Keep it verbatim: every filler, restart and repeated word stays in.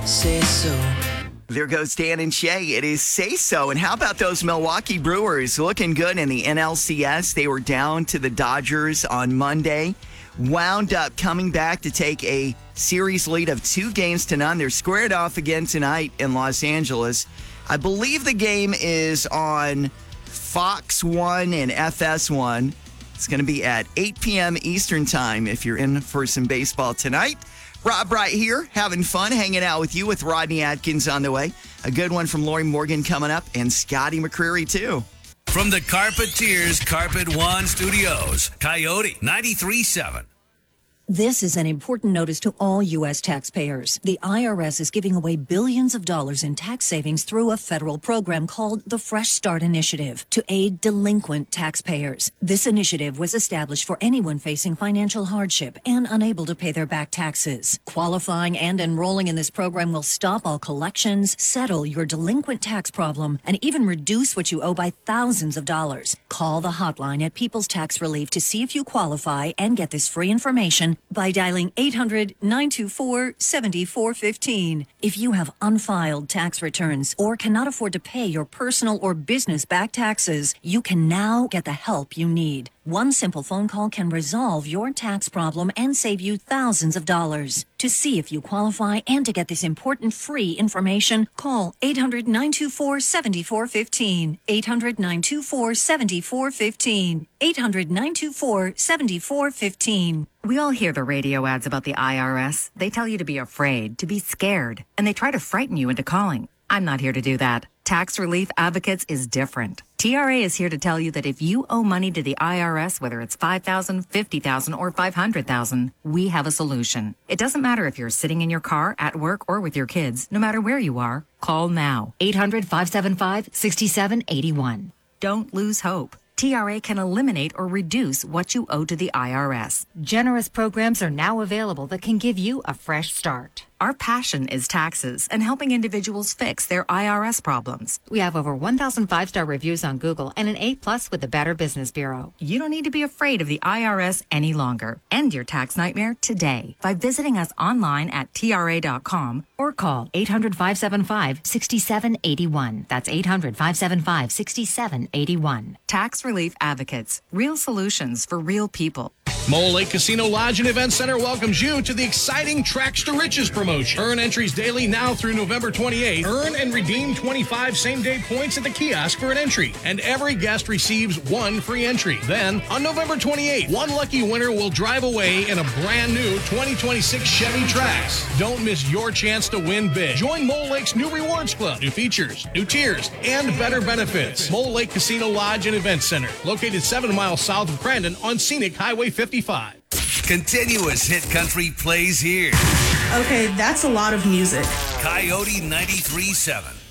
Say so. There goes Dan and Shay. It is Say So. And how about those Milwaukee Brewers looking good in the N L C S? They were down to the Dodgers on Monday. Wound up coming back to take a series lead of two games to none. They're squared off again tonight in Los Angeles. I believe the game is on Fox one and F S one. It's going to be at eight p.m. Eastern time if you're in for some baseball tonight. Rob Wright here, having fun, hanging out with you with Rodney Atkins on the way. A good one from Lori Morgan coming up, and Scotty McCreery, too. From the Carpeteers Carpet One Studios, Coyote ninety-three point seven. This is an important notice to all U S taxpayers. The I R S is giving away billions of dollars in tax savings through a federal program called the Fresh Start Initiative to aid delinquent taxpayers. This initiative was established for anyone facing financial hardship and unable to pay their back taxes. Qualifying and enrolling in this program will stop all collections, settle your delinquent tax problem, and even reduce what you owe by thousands of dollars. Call the hotline at People's Tax Relief to see if you qualify and get this free information by dialing eight hundred, nine two four, seven four one five. If you have unfiled tax returns or cannot afford to pay your personal or business back taxes, you can now get the help you need. One simple phone call can resolve your tax problem and save you thousands of dollars. To see if you qualify and to get this important free information, call eight hundred, nine two four, seven four one five, eight hundred, nine two four, seven four one five, eight hundred, nine two four, seven four one five. We all hear the radio ads about the I R S. They tell you to be afraid, to be scared, and they try to frighten you into calling. I'm not here to do that. Tax Relief Advocates is different. T R A is here to tell you that if you owe money to the I R S, whether it's five thousand dollars, fifty thousand dollars, or five hundred thousand dollars, we have a solution. It doesn't matter if you're sitting in your car, at work, or with your kids. No matter where you are, call now. eight hundred, five seven five, six seven eight one. Don't lose hope. T R A can eliminate or reduce what you owe to the I R S. Generous programs are now available that can give you a fresh start. Our passion is taxes and helping individuals fix their I R S problems. We have over one thousand five-star reviews on Google and an A plus with the Better Business Bureau. You don't need to be afraid of the I R S any longer. End your tax nightmare today by visiting us online at T R A dot com or call eight hundred, five seven five, six seven eight one. That's eight hundred, five seven five, six seven eight one. Tax Relief Advocates. Real solutions for real people. Mole Lake Casino Lodge and Event Center welcomes you to the exciting Tracks to Riches promotion. Earn entries daily now through November twenty-eighth. Earn and redeem twenty-five same-day points at the kiosk for an entry, and every guest receives one free entry. Then, on November twenty-eighth, one lucky winner will drive away in a brand new twenty twenty-six Chevy Trax. Don't miss your chance to win big. Join Mole Lake's new Rewards Club, new features, new tiers, and better benefits. Mole Lake Casino Lodge and Event Center, located seven miles south of Crandon on Scenic Highway fifty-five. Continuous hit country plays here. Okay, that's a lot of music. Coyote ninety-three point seven.